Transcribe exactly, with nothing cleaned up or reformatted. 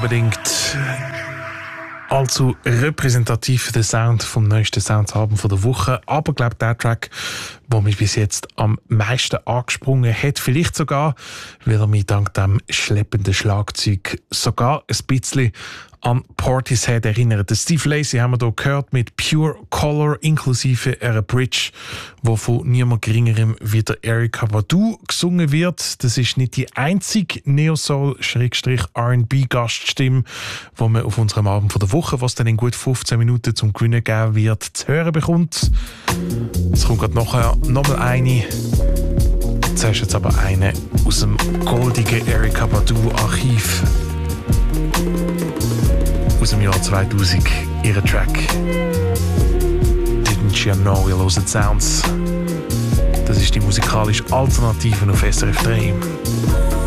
unbedingt allzu repräsentativ für den Sound vom neuesten Soundalbum von der Woche. Aber ich glaube, der Track, der mich bis jetzt am meisten angesprungen hat, vielleicht sogar, weil er mich dank dem schleppenden Schlagzeug sogar ein bisschen an Portishead erinnert. Steve Lacy haben wir hier gehört mit Pure Color inklusive einer Bridge, die von niemand geringerem wie der Erykah Badu gesungen wird. Das ist nicht die einzige Neo-Soul-R and B-Gaststimme, die man auf unserem Album von der Woche, was dann in gut fünfzehn Minuten zum Gewinnen geben wird, zu hören bekommt. Es kommt gerade nachher nochmal eine. Zuerst jetzt aber eine aus dem goldigen Erykah Badu-Archiv. Aus dem Jahr zweitausend, ihren Track Didn't You Know, ihr hört Sounds. Das ist die musikalische Alternative auf S R F drei.